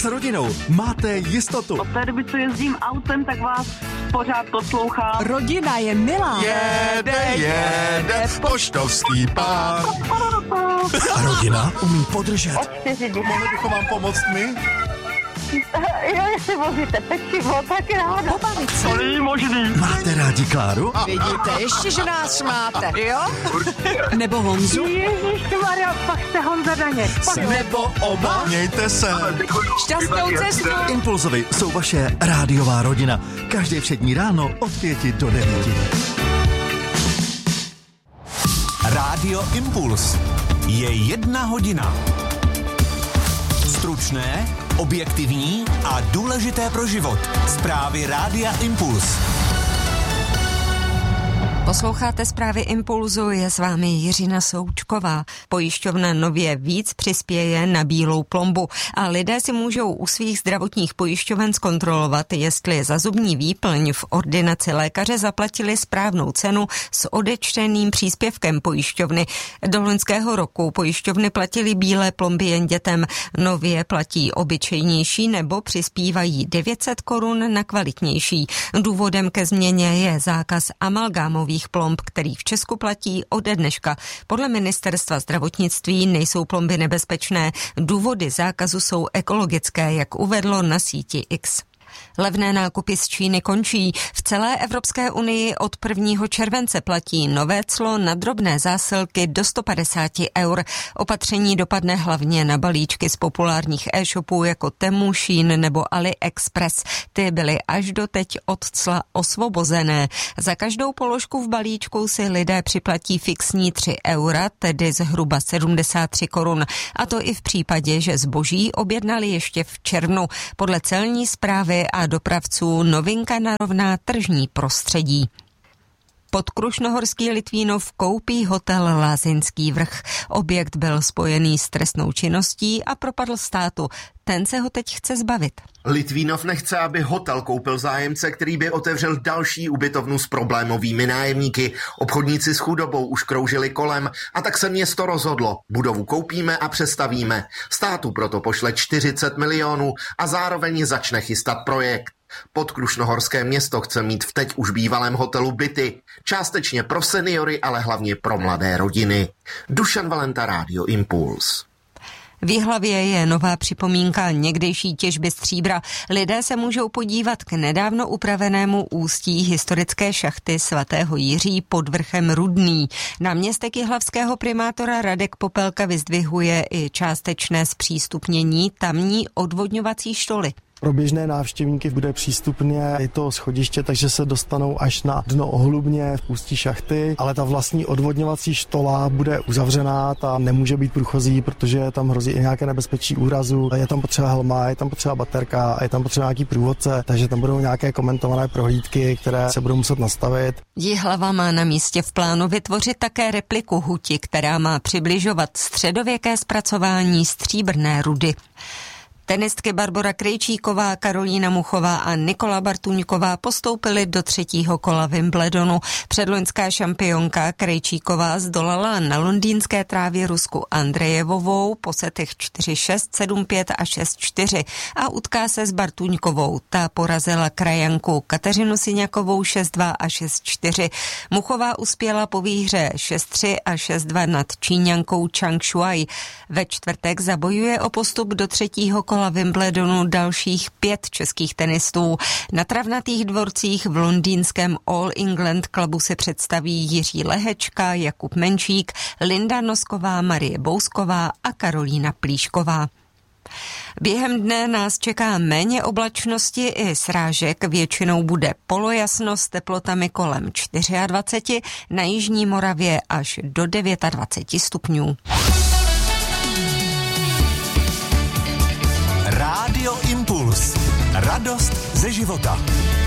S rodinou máte jistotu. Od té doby, co jezdím autem, tak vás pořád poslouchám. Rodina je milá. Jede poštovský pár. A rodina umí podržet. Od 4 dny. Mohli bychom vám pomoct my? Jo, jestli vozíte pečivo, tak ráda. Pobavit se. To není možný. Máte rádi Kláru? Vidíte, ještě, že nás máte, jo? Nebo Honzu? Ježišmarja, pak jste Honza Daněk. Nebo oba? Mějte se. Šťastnou cestu. Impulzovi jsou vaše rádiová rodina. Každé všední ráno od 5 do 9. Rádio Impuls. Je 1 hodina. Stručné, objektivní a důležité pro život. Zprávy Rádia Impuls. Posloucháte zprávy Impulzu, je s vámi Jiřina Součková. Pojišťovna nově víc přispěje na bílou plombu a lidé si můžou u svých zdravotních pojišťoven zkontrolovat, jestli za zubní výplň v ordinaci lékaře zaplatili správnou cenu s odečteným příspěvkem pojišťovny. Do loňského roku pojišťovny platily bílé plomby jen dětem, nově platí obyčejnější nebo přispívají 900 korun na kvalitnější. Důvodem ke změně je zákaz amalgámových plomb, který v Česku platí ode dneška. Podle ministerstva zdravotnictví nejsou plomby nebezpečné. Důvody zákazu jsou ekologické, jak uvedlo na síti X. Levné nákupy z Číny končí. V celé Evropské unii od 1. července platí nové clo na drobné zásilky do 150 eur. Opatření dopadne hlavně na balíčky z populárních e-shopů jako Temu, Shein nebo AliExpress. Ty byly až doteď od cla osvobozené. Za každou položku v balíčku si lidé připlatí fixní 3 eura, tedy zhruba 73 korun. A to i v případě, že zboží objednali ještě v červnu. Podle celní správy a dopravců novinka narovná tržní prostředí. Podkrušnohorský Litvínov koupí hotel Lázeňský vrch. Objekt byl spojený s trestnou činností a propadl státu. Ten se ho teď chce zbavit. Litvínov nechce, aby hotel koupil zájemce, který by otevřel další ubytovnu s problémovými nájemníky. Obchodníci s chudobou už kroužili kolem a tak se město rozhodlo. Budovu koupíme a přestavíme. Státu proto pošle 40 milionů a zároveň začne chystat projekt. Podkrušnohorské město chce mít v teď už bývalém hotelu byty. Částečně pro seniory, ale hlavně pro mladé rodiny. Dušan Valenta, Rádio Impuls. V Jihlavě je nová připomínka někdejší těžby stříbra. Lidé se můžou podívat k nedávno upravenému ústí historické šachty svatého Jiří pod vrchem Rudný. Náměstek jihlavského primátora Radek Popelka vyzdvihuje i částečné zpřístupnění tamní odvodňovací štoly. Pro běžné návštěvníky bude přístupně i to schodiště, takže se dostanou až na dno ohlubně v ústí šachty, ale ta vlastní odvodňovací štola bude uzavřená, ta nemůže být průchozí, protože tam hrozí i nějaké nebezpečí úrazu. Je tam potřeba helma, je tam potřeba baterka a je tam potřeba nějaký průvodce, takže tam budou nějaké komentované prohlídky, které se budou muset nastavit. Jihlava má na místě v plánu vytvořit také repliku huti, která má přibližovat středověké zpracování stříbrné rudy. Tenistky Barbora Krejčíková, Karolína Muchová a Nikola Bartuňková postoupily do 3. kola Wimbledonu. Předloňská šampionka Krejčíková zdolala na londýnské trávě Rusku Andrejevovou po setech 4-6, 7-5 a 6-4 a utká se s Bartuňkovou. Ta porazila krajanku Kateřinu Syňakovou 6-2 a 6-4. Muchová uspěla po výhře 6-3 a 6-2 nad Číňankou Chang Shuai. Ve čtvrtek zabojuje o postup do 3. kola Wimbledonu dalších 5 českých tenistů. Na travnatých dvorcích v londýnském All England klubu se představí Jiří Lehečka, Jakub Menšík, Linda Nosková, Marie Bousková a Karolína Plíšková. Během dne nás čeká méně oblačnosti i srážek, většinou bude polojasno s teplotami kolem 24, na jižní Moravě až do 29 stupňů. Rádio Impuls. Radost ze života.